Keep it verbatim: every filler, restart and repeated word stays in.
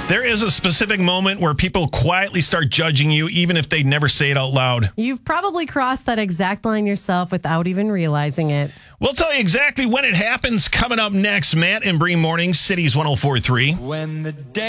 There is a specific moment where people quietly start judging you, even if they never say it out loud. You've probably crossed that exact line yourself without even realizing it. We'll tell you exactly when it happens coming up next. Matt and Bree Mornings, Cities one oh four point three. When the day